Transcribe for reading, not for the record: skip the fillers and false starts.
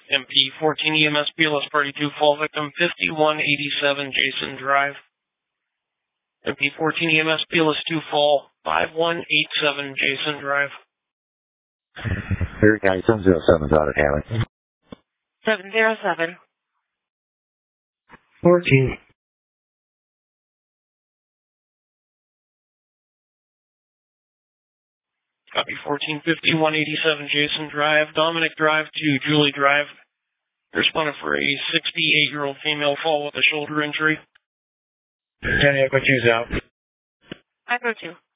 MP14 EMS BLS Party 2 fall victim 5187 Jason Drive. MP14 EMS BLS 2 fall 5187 Jason Drive. Third guy 707 out of Hammond. 707. 14. Copy 145187 Jason Drive, Dominic Drive to Julie Drive. Responded for a 68-year-old female fall with a shoulder injury. 10 Echo 2's out. Echo 2.